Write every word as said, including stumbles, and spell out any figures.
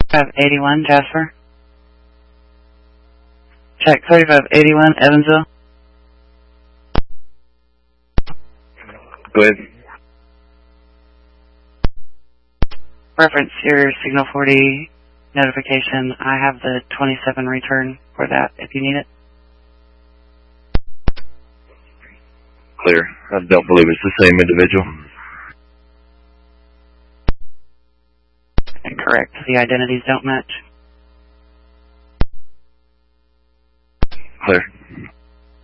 thirty-five eighty-one, Jasper. Check thirty-five eighty-one, Evansville. Go ahead. Reference your Signal forty notification. I have the twenty-seven return for that if you need it. Clear. I don't believe it's the same individual. Incorrect. The identities don't match.